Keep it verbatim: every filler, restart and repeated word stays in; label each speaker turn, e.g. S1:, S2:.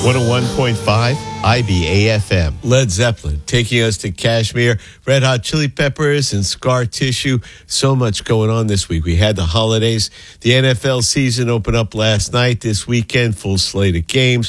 S1: one oh one point five I B A F M. Led Zeppelin taking us to Kashmir, Red Hot Chili Peppers, and Scar Tissue. So much going on this week. We had the holidays. The N F L season opened up last night. This weekend, full slate of games.